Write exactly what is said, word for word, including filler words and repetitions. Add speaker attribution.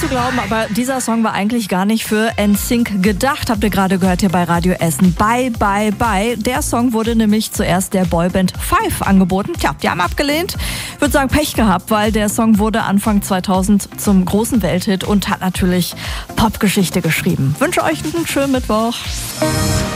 Speaker 1: zu glauben, aber dieser Song war eigentlich gar nicht für N Sync gedacht. Habt ihr gerade gehört hier bei Radio Essen. Bye, bye, bye. Der Song wurde nämlich zuerst der Boyband Five angeboten. Tja, die haben abgelehnt. Ich würde sagen, Pech gehabt, weil der Song wurde Anfang zweitausend zum großen Welthit und hat natürlich Popgeschichte geschrieben. Wünsche euch einen schönen Mittwoch.